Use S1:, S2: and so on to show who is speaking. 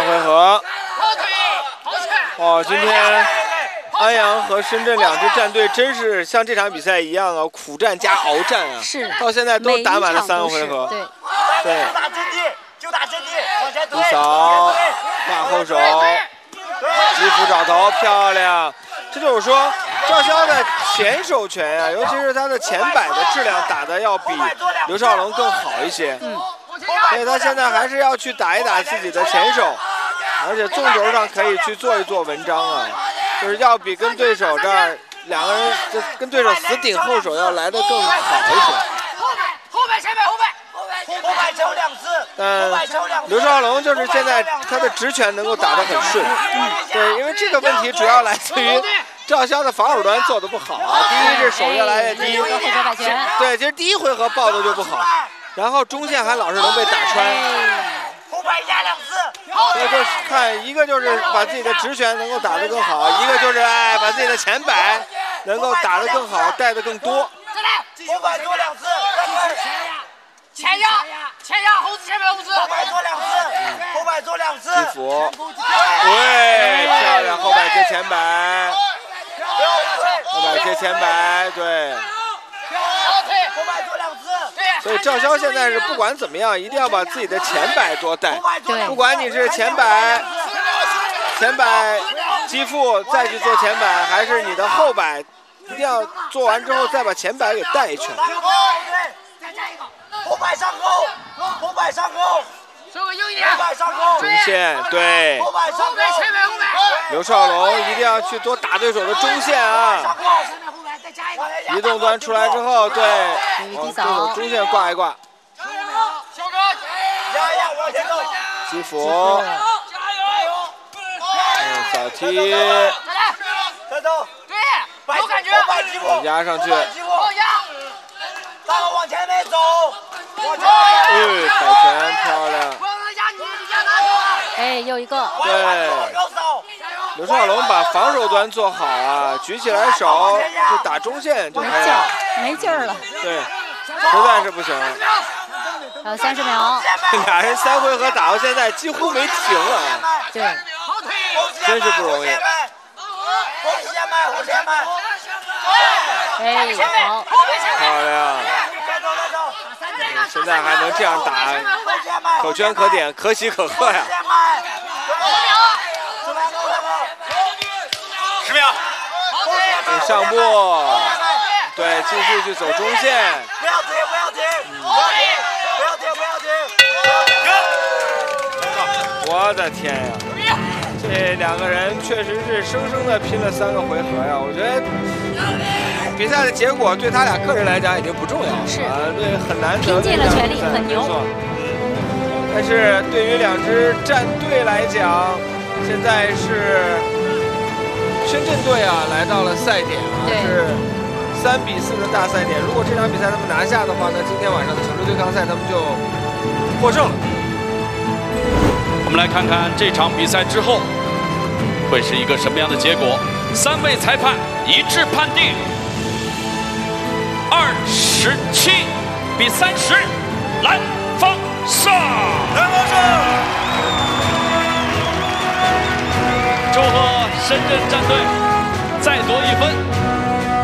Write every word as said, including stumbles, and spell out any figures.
S1: 回合。哦，今天安阳和深圳两支战队真是像这场比赛一样啊，苦战加鏖战啊！
S2: 是，
S1: 到现在都打满了三个回合。
S2: 对，
S1: 对。
S3: 就打阵地，就打阵地，往前推。
S1: 一扫，挂后手，击斧找头，漂亮！这就是说，赵潇的前手拳啊，尤其是他的前摆的质量打的要比刘少龙更好一些。
S2: 嗯。
S1: 所以他现在还是要去打一打自己的前手，而且纵轴上可以去做一做文章啊，就是要比跟对手这儿两个人就跟对手死顶后手要来的更好一些。
S3: 后摆，后摆，前摆，后摆，后摆抽两次。
S1: 但刘少龙就是现在他的直拳能够打得很顺，对，因为这个问题主要来自于赵潇的防守端做得不好啊。第一是手越来越低，对，其实第一回合抱的就不好。然后中线还老是能被打穿，
S3: 后摆压两次，
S1: 所以就是看一个就是把自己的直拳能够打得更好，一个就是哎把自己的前摆能够打得更好，带得更多。
S3: 后摆做两次，
S4: 前压，前压，后前摆后子，
S3: 后摆做两次，后摆做两次，
S1: 击斧，对，漂亮，后摆接前摆，后摆接前摆，对。
S3: 后摆做两次。
S1: 所以赵潇现在是不管怎么样，一定要把自己的前摆多带。
S2: 对，
S1: 不管你是前摆、前摆击负再去做前摆，还是你的后摆，一定要做完之后再把前摆给带一圈。
S3: 后摆上钩，后摆上钩，
S4: 收个硬一点。
S3: 后摆上钩，
S1: 中线对。
S3: 后摆上钩，
S4: 前摆后摆。
S1: 刘少龙一定要去多打对手的中线啊！移动端出来之后，对，往对手中线挂一挂。
S4: 小哥，
S3: 加油，往前走。
S1: 击斧，嗯，扫踢，
S3: 再走。
S4: 对，有感觉。
S1: 压上去。
S4: 后压。
S3: 大哥往前面走，往前。
S1: 哎，摆拳漂亮。
S2: 哎，又一个。
S1: 对。刘少龙把防守端做好啊，举起来手就打中线就可以了。
S2: 没劲儿了。
S1: 对，实在是不行。
S2: 还有三十秒。
S1: 俩人三回合打到现在几乎没停啊。
S2: 对。
S1: 真是不容易。
S3: 后前迈，后前迈。
S2: 哎，好。
S1: 漂亮。现在还能这样打，可圈可点，可喜可贺呀。
S3: 十秒。
S1: 上步，对，继续去走中线。
S3: 不要停，不要停，不要停，不要停。
S1: 我的天呀！这两个人确实是生生的拼了三个回合呀！我觉得比赛的结果对他俩个人来讲已经不重要了，
S2: 是
S1: 啊，对，很难得。
S2: 拼尽了全力，很牛。
S1: 但是对于两支战队来讲，现在是深圳队啊来到了赛点啊，是三比四的大赛点。如果这场比赛他们拿下的话，那今天晚上的城市对抗赛他们就获胜了。
S5: 我们来看看这场比赛之后会是一个什么样的结果。三位裁判一致判定二十七比三十，蓝方胜。
S3: 蓝方胜。
S5: 祝贺深圳战队再夺一分。